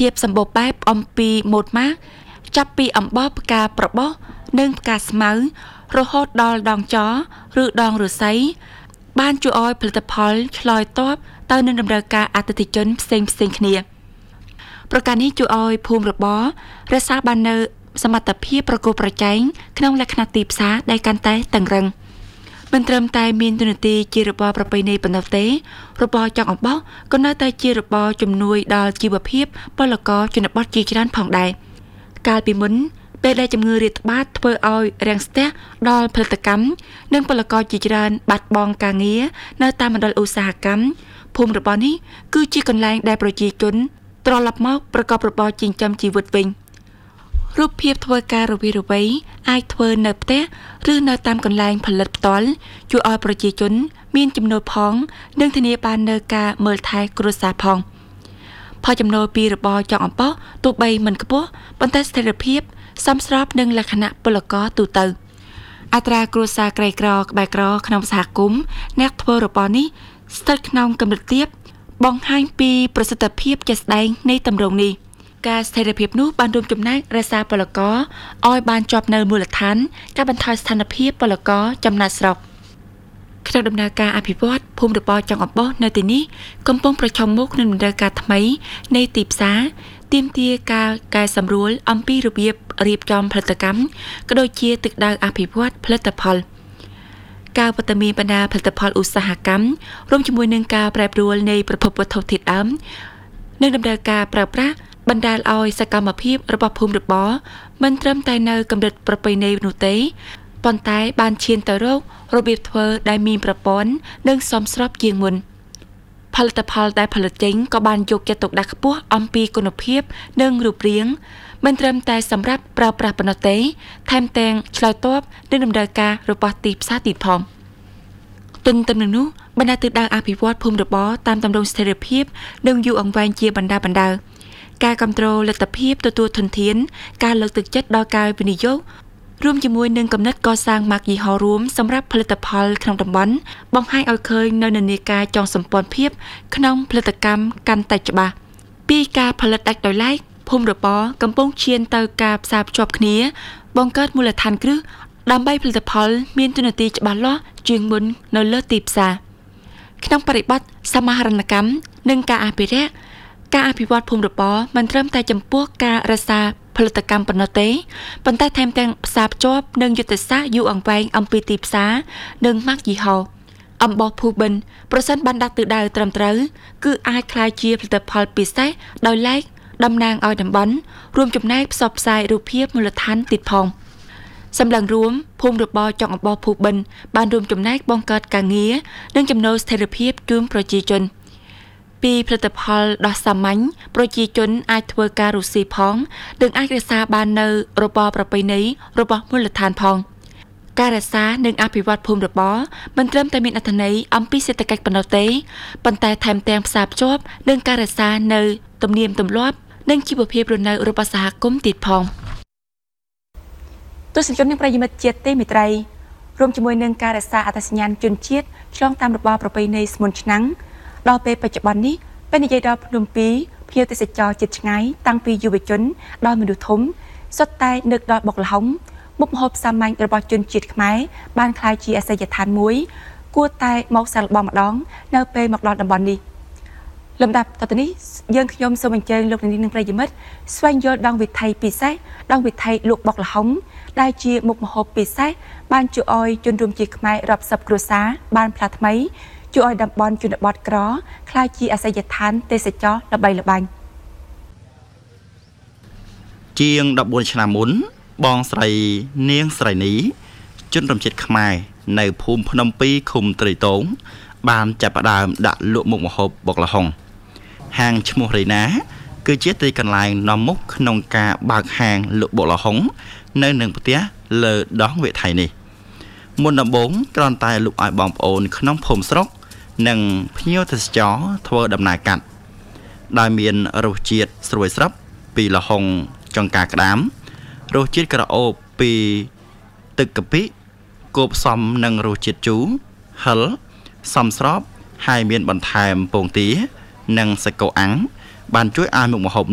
ភាពសម្បូរបែបអំពីម៉ូដម៉ាកចាប់ពីអំបោះផ្កាប្របោះនិងផ្កាស្មៅរហូតដល់ដងចឬដងឫស្សីបានជួយឲ្យផលិតផលឆ្លើយតបទៅនឹងតម្រូវការអតិថិជនផ្សេងៗគ្នាប្រការនេះជួយឲ្យភូមិរបររក្សាបាននូវសមត្ថភាពប្រកួតប្រជែងក្នុងលក្ខណៈទីផ្សារដែលកាន់តែតឹងរឹងមិនត្រឹមតែមានទូនាទីជារបរប្រពៃណីប៉ុណ្ណោះទេរបរចង់អំបោះក៏នៅតែជារបរជំនួយដល់ជីវភាពពលករជនបទជាច្រើនផងដែរកាលពីមុនពេលដែលជំងឺរាតត្បាតធ្វើឲ្យរាំងស្ទះដល់ផលិតកម្មនិងពលករជាច្រើនបាត់បង់ការងារនៅតាមមណ្ឌលឧស្សាហកម្មភូមិរបរនេះគឺជាកន្លែងដែលប្រជាជនត្រឡប់មកប្រកបរបរចិញ្ចឹមជីវិតវិញរូបភាពធ្វើការរវារវៃអាចធ្វើនៅផ្ទះឬនៅតាមកន្លែងផលិតផ្ទាល់ជួយឲ្យប្រជាជនមានចំណូលផងនិងធានាបាននូវការមើលថែគ្រួសារផងផលចំណូលពីរបរចង់អំបោះទោះបីមិនខ្ពស់ប៉ុន្តែស្ថិរភាពសមស្របនឹងលក្ខណៈពលករទូទៅអត្រាគ្រួសារក្រីក្រក្បែរក្រក្នុងសហគមន៍អ្នកធ្វើរបរនេះស្ថិតក្នុងកម្រិតទាបបង្ហាញពីប្រសិទ្ធភាពជាក់ស្ដែងនៃទម្រង់នេះការស្ថិរភាពនោះបានរួមចំណែករក្សាពលករឲ្យបានជាប់នៅមូលដ្ឋានការបន្ថយស្ថានភាពពលករចំណាកស្រុកក្នុងដំណើរការអភិវឌ្ឍភូមិរបរចង់អំបោះនៅទីនេះកំពុងប្រឈមមុខនឹងតម្រូវការថ្មីនៃទីផ្សារទាមទារការកែសម្រួលអំពីរបៀបរៀបចំផលិតកម្មក៏ដូចជាទិសដៅអភិវឌ្ឍផលិតផលការវត្តមានបណ្ដាផលិតផលឧស្សាហកម្មរួមជាមួយនឹងការប្រែប្រួលនៃប្រភពវត្ថុធាតុដើមនិងតម្រូវការប្រើប្រាស់បណ្ដាលឲ្យសកម្មភាពរបស់ភូមិរបរមិនត្រឹមតែនៅកម្រិតប្រពៃណីនោះទេប៉ុន្តែបានឈានទៅរករបៀបធ្វើដែលមានប្រព័ន្ធនិងសមស្របជាងមុនផលិតផលដែលផលិតចេញក៏បានយកចិត្តទុកដាក់ខ្ពស់អំពីគុណភាពនិងរូបរាងមិនត្រឹមតែសម្រាប់ប្រើប្រាស់ប៉ុណ្ណោះទេថែមទាំងឆ្លើយតបនឹងតម្រូវការរបស់ទីផ្សារទៀតផងទន្ទឹមនឹងនោះបណ្ដាទិសដៅអភិវឌ្ឍភូមិរបរតាមទម្រង់ស្ថិរភាពនិងយូរអង្វែងជាបណ្ដាការគ្រប់គ្រងលទ្ធភាពទទួលធនធានការលើកទឹកចិត្តដល់ការវិនិយោគរួមជាមួយនឹងគំនិតកសាងម៉ាកយីហោរួមសម្រាប់ផលិតផលក្នុងតំបន់បង្ហាញឲ្យឃើញនៅនានាការចងសម្ព័ន្ធភាពក្នុងផលិតកម្មកាន់តែច្បាស់ពីការផលិតដាច់ដោយឡែកភូមិរបរកំពុងឈានទៅការផ្សារភ្ជាប់គ្នាបង្កើតមូលដ្ឋានគ្រឹះដើម្បីផលិតផលមានទូនាទីច្បាស់លាស់ជាងមុននៅលើទីផ្សារក្នុងបរិបទសមាហរណកម្មនិងការអភិរក្សការអភិវឌ្ឍភូមិរបរមិនត្រឹមតែចំពោះការរក្សាផលិតកម្មប៉ុណ្ណោះទេប៉ុន្តែថែមទាំងផ្សារភ្ជាប់នឹងយុទ្ធសាស្ត្រយូរអង្វែងអំពីទីផ្សារនិងម៉ាកយីហោអំបោះភូបិនប្រសិនបានដាក់ទិសដៅត្រឹមត្រូវគឺអាចក្លាយជាផលិតផលពិសេសដោយឡែកតំណាងឲ្យតំបន់រួមចំណែកផ្សព្វផ្សាយរូបភាពមូលដ្ឋានទៀតផងសម្លឹងរួមភូមិរបរចង់អំបោះភូបិនបានរួមចំណែកបង្កើតការងារនិងចំណូលស្ថិរភាពជូនប្រជាជនពីផលិតផលដ៏សាមញ្ញប្រជាជនអាចធ្វើការរកស៊ីផងនិងអាចរក្សាបាននៅរបរប្រពៃណីរបស់មូលដ្ឋានផងការរក្សានិងអភិវឌ្ឍភូមិរបរមិនត្រឹមតែមានអត្ថន័យអំពីសេដ្ឋកិច្ចប៉ុណ្ណោះទេប៉ុន្តែថែមទាំងផ្សារភ្ជាប់និងការរក្សានៅទំនៀមទម្លាប់និងជីវភាពរស់នៅរបស់សហគមន៍ទៀតផងទស្សនិកជននិងប្រិយមិត្តជាតិទេមិត្តរីរួមជាមួយនឹងការរក្សាអត្តសញ្ញាណជនជាតិឆ្លងតាមរបបប្រពៃណីស្មុនឆ្នាំងដល់ពេលបច្ចុប្បន្ននេះពេលនិយាយដល់ភ្នំពីរភ្ញៀវទេសចរជាតិឆ្ងាយតាំងពីយុវជនដល់មនុស្សធំសុទ្ធតែនឹកដល់បុកល្ហុងមុខម្ហូបសាមញ្ញរបស់ជនជាតិខ្មែរបានក្លាយជាអាសយដ្ឋានមួយគួរតែមកសាកល្បងម្ដងនៅពេលមកដល់តំបន់នេះលំដាប់តទៅនេះយើងខ្ញុំសូមអញ្ជើញលោកនាងនិងប្រិយមិត្តស្វែងយល់ដងវិថីពិសេសដងវិថីលក់បុកល្ហុងដែលជាមុខម្ហូបពិសេសបានជួយឲ្យជនរួមជាតិខ្មែររាប់សិបគ្រួសារបានផ្លាស់ថ្មីជួយឲ្យតំបន់ជនបទក្រក្លាយជាអាសយដ្ឋានទេសចរល្បីល្បាញជាង14ឆ្នាំមុនបងស្រីនាងស្រីនីជនរួមជាតិខ្មែរនៅភូមិភ្នំពីរឃុំត្រីតងបានចាប់ផ្ដើមដាក់លក់មុខម្ហូបបុកល្ហុងហាងឈ្មោះរីណាគឺជាទីកន្លែងនាំមុខក្នុងការបើកហាងលក់បុកល្ហុងនៅនឹងផ្ទះលើដងវិថីនេះមុនដំបូងគ្រាន់តែលក់ឲ្យបងប្អូនក្នុងភូមិស្រុកនិងភ្ញៀវទេសចរធ្វើដំណើរកាត់ដោយមានរសជាតិស្រួយស្រាប់ពីល្ហុងចង្ការក្តាមរសជាតិក្រអូបពីទឹកកាពិគោបផ្សំនឹងរសជាតិជូរហឹរសមស្របហើយមានបន្ថែមពងទានិងសាច់គោអាំងបានជួយឲ្យមុខម្ហូប